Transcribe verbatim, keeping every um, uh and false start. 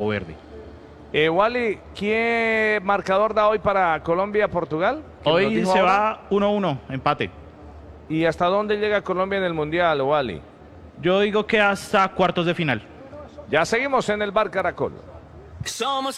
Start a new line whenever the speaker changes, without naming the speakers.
campo verde.
Eh, Wally, ¿qué marcador da hoy para Colombia-Portugal?
Hoy se va uno uno, empate.
¿Y hasta dónde llega Colombia en el Mundial, Wally?
Yo digo que hasta cuartos de final.
Ya seguimos en el Bar Caracol.
Somos